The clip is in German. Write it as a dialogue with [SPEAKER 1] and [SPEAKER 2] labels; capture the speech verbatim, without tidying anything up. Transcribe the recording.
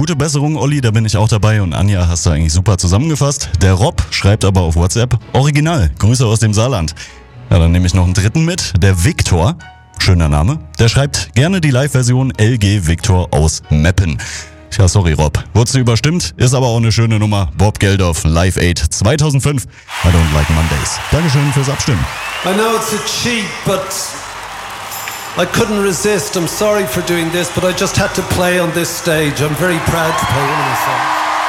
[SPEAKER 1] gute Besserung, Olli, da bin ich auch dabei. Und Anja, hast du eigentlich super zusammengefasst. Der Rob schreibt aber auf WhatsApp, Original, Grüße aus dem Saarland. Ja, dann nehme ich noch einen dritten mit, der Viktor, schöner Name. Der schreibt gerne die Live-Version L G Viktor aus Meppen. Ja, sorry Rob, wurdest du überstimmt, ist aber auch eine schöne Nummer. Bob Geldof, Live Aid zweitausendfünf, I Don't Like Mondays. Dankeschön fürs Abstimmen.
[SPEAKER 2] I know it's a cheat, but I couldn't resist. I'm sorry for doing this, but I just had to play on this stage. I'm very proud to play one of my songs.